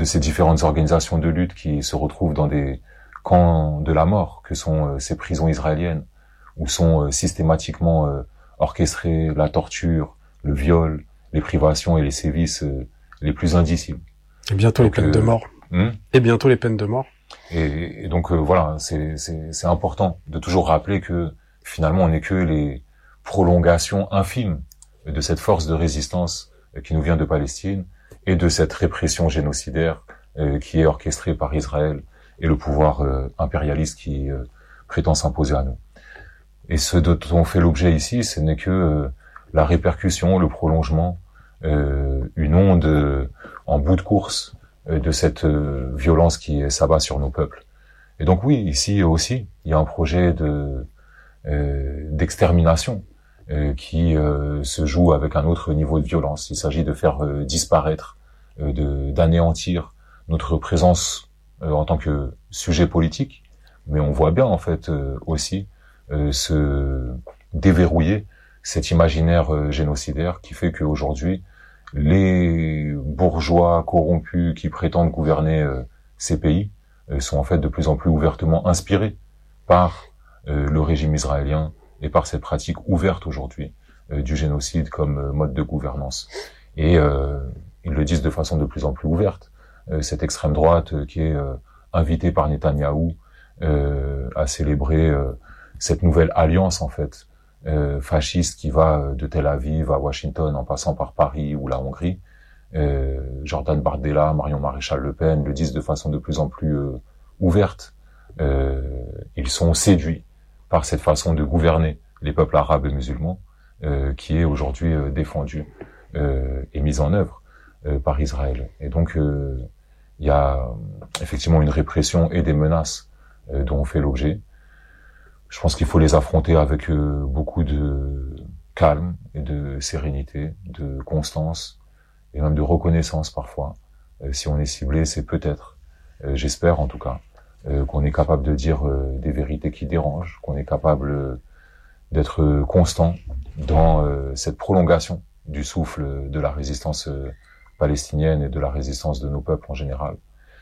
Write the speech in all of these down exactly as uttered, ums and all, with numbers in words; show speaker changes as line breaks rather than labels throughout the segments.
de ces différentes organisations de lutte qui se retrouvent dans des camps de la mort, que sont euh, ces prisons israéliennes, où sont euh, systématiquement euh, orchestrées la torture, le viol, les privations et les sévices euh, les plus indicibles.
Et bientôt donc, les peines euh, de mort.
Hmm
et bientôt les peines de mort.
Et, et donc euh, voilà, c'est, c'est, c'est important de toujours rappeler que finalement on n'est que les prolongations infimes de cette force de résistance euh, qui nous vient de Palestine et de cette répression génocidaire euh, qui est orchestrée par Israël et le pouvoir euh, impérialiste qui euh, prétend s'imposer à nous. Et ce dont on fait l'objet ici, ce n'est que euh, la répercussion, le prolongement, euh, une onde euh, en bout de course euh, de cette euh, violence qui s'abat sur nos peuples. Et donc oui, ici aussi, il y a un projet de euh, d'extermination euh, qui euh, se joue avec un autre niveau de violence. Il s'agit de faire euh, disparaître, euh, de d'anéantir notre présence euh, en tant que sujet politique, mais on voit bien en fait euh, aussi euh, se déverrouiller cet imaginaire euh, génocidaire qui fait qu'aujourd'hui les bourgeois corrompus qui prétendent gouverner euh, ces pays euh, sont en fait de plus en plus ouvertement inspirés par euh, le régime israélien et par cette pratique ouverte aujourd'hui euh, du génocide comme euh, mode de gouvernance. Et euh, ils le disent de façon de plus en plus ouverte. Euh, cette extrême droite euh, qui est euh, invitée par Netanyahou euh, à célébrer euh, cette nouvelle alliance en fait euh, fasciste qui va de Tel Aviv à Washington en passant par Paris ou la Hongrie. Euh, Jordan Bardella, Marion Maréchal Le Pen le disent de façon de plus en plus euh, ouverte. Euh, ils sont séduits par cette façon de gouverner les peuples arabes et musulmans euh, qui est aujourd'hui euh, défendue euh, et mise en œuvre euh, par Israël. Et donc euh, il y a effectivement une répression et des menaces euh, dont on fait l'objet. Je pense qu'il faut les affronter avec euh, beaucoup de calme et de sérénité, de constance et même de reconnaissance parfois. Euh, si on est ciblé, c'est peut-être, euh, j'espère en tout cas, euh, qu'on est capable de dire euh, des vérités qui dérangent, qu'on est capable euh, d'être euh, constant dans euh, cette prolongation du souffle de la résistance euh, palestinienne et de la résistance de nos peuples en général.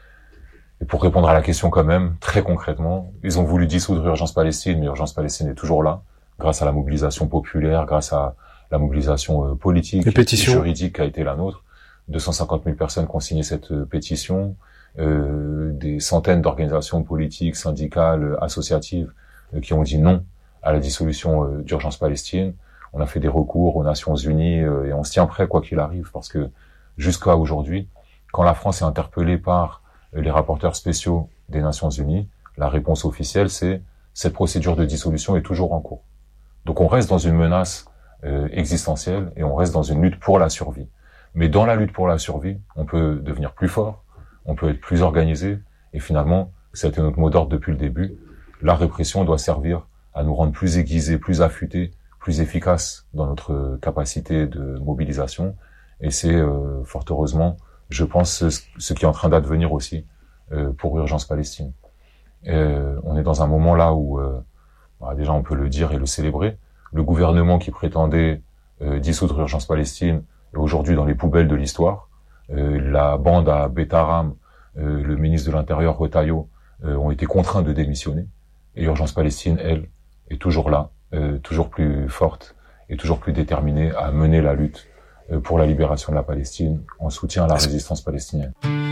Et pour répondre à la question quand même, très concrètement, ils ont voulu dissoudre Urgence Palestine, mais Urgence Palestine est toujours là, grâce à la mobilisation populaire, grâce à la mobilisation euh, politique et juridique qui a été la nôtre. deux cent cinquante mille personnes qui ont signé cette euh, pétition, euh, des centaines d'organisations politiques, syndicales, associatives, euh, qui ont dit non à la dissolution euh, d'Urgence Palestine. On a fait des recours aux Nations Unies euh, et on se tient prêt quoi qu'il arrive, parce que jusqu'à aujourd'hui, quand la France est interpellée par les rapporteurs spéciaux des Nations Unies, la réponse officielle, c'est cette procédure de dissolution est toujours en cours. Donc on reste dans une menace euh, existentielle et on reste dans une lutte pour la survie. Mais dans la lutte pour la survie, on peut devenir plus fort, on peut être plus organisé, et finalement, ça a été notre mot d'ordre depuis le début, la répression doit servir à nous rendre plus aiguisés, plus affûtés, plus efficaces dans notre capacité de mobilisation, et c'est euh, fort heureusement, je pense, ce qui est en train d'advenir aussi euh, pour Urgence Palestine. Euh, on est dans un moment là où, euh, bah déjà on peut le dire et le célébrer, le gouvernement qui prétendait euh, dissoudre Urgence Palestine est aujourd'hui dans les poubelles de l'histoire. Euh, la bande à Betaram, euh, le ministre de l'Intérieur Retailleau, euh, ont été contraints de démissionner. Et Urgence Palestine, elle, est toujours là, euh, toujours plus forte et toujours plus déterminée à mener la lutte pour la libération de la Palestine, en soutien à la résistance palestinienne.